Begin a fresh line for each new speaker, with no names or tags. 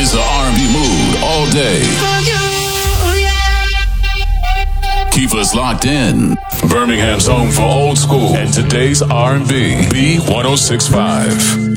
brings the R&B mood all day. Keep us locked in. Birmingham's home for old school and today's R&B. B1065.